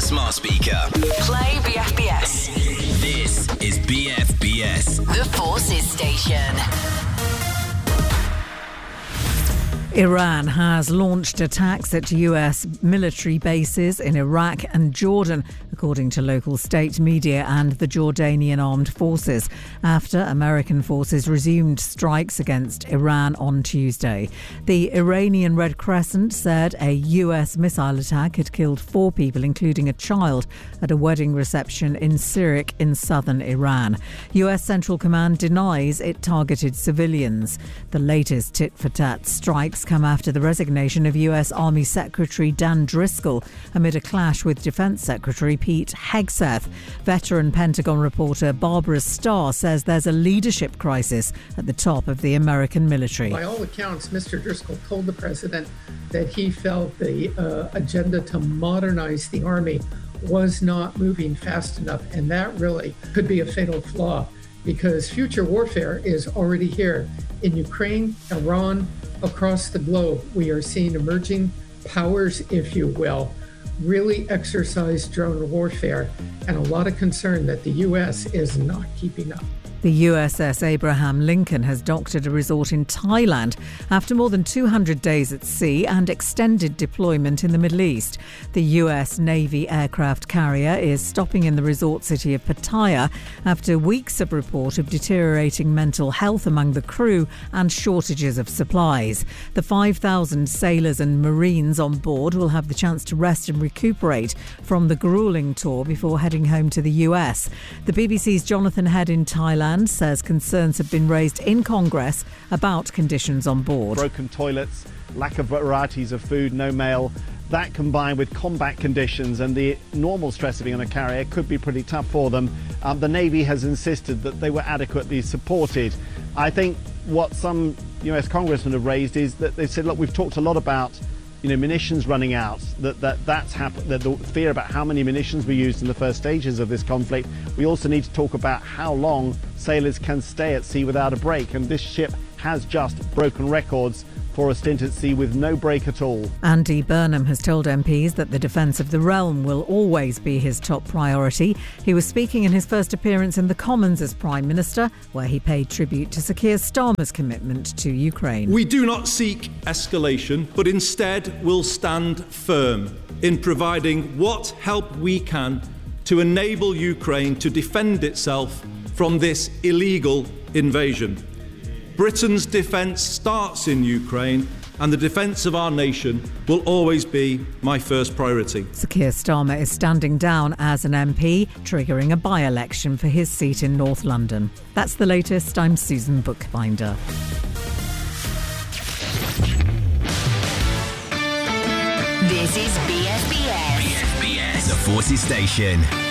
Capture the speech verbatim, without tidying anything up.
smart speaker. Play B F B S. This is B F B S. The Forces Station. Iran has launched attacks at U S military bases in Iraq and Jordan, according to local state media and the Jordanian armed forces, after American forces resumed strikes against Iran on Tuesday. The Iranian Red Crescent said a U S missile attack had killed four people, including a child, at a wedding reception in Sirik in southern Iran. U S Central Command denies it targeted civilians. The latest tit-for-tat strikes come after the resignation of U S Army Secretary Dan Driscoll amid a clash with Defense Secretary Pete Hegseth. Veteran Pentagon reporter Barbara Starr says there's a leadership crisis at the top of the American military. By all accounts, Mister Driscoll told the president that he felt the uh, agenda to modernize the Army was not moving fast enough, and that really could be a fatal flaw because future warfare is already here. In Ukraine, Iran, across the globe, we are seeing emerging powers, if you will, really exercise drone warfare, and a lot of concern that the U S is not keeping up. The U S S Abraham Lincoln has docked at a resort in Thailand after more than two hundred days at sea and extended deployment in the Middle East. The U S Navy aircraft carrier is stopping in the resort city of Pattaya after weeks of report of deteriorating mental health among the crew and shortages of supplies. The five thousand sailors and Marines on board will have the chance to rest and recuperate from the gruelling tour before heading home to the U S. The B B C's Jonathan Head in Thailand says concerns have been raised in Congress about conditions on board. Broken toilets, lack of varieties of food, no mail. That combined with combat conditions and the normal stress of being on a carrier could be pretty tough for them. Um, the Navy has insisted that they were adequately supported. I think what some U S congressmen have raised is that they said, look, we've talked a lot about you know, munitions running out, that, that that's happened, that the fear about how many munitions we used in the first stages of this conflict. We also need to talk about how long sailors can stay at sea without a break, and this ship has just broken records for a stint at sea with no break at all. Andy Burnham has told M Ps that the defence of the realm will always be his top priority. He was speaking in his first appearance in the Commons as Prime Minister, where he paid tribute to Sir Keir Starmer's commitment to Ukraine. We do not seek escalation, but instead will stand firm in providing what help we can to enable Ukraine to defend itself from this illegal invasion. Britain's defence starts in Ukraine, and the defence of our nation will always be my first priority. Sir Keir Starmer is standing down as an M P, triggering a by-election for his seat in North London. That's the latest. I'm Susan Bookbinder. This is B F B S. B F B S, the Forces Station.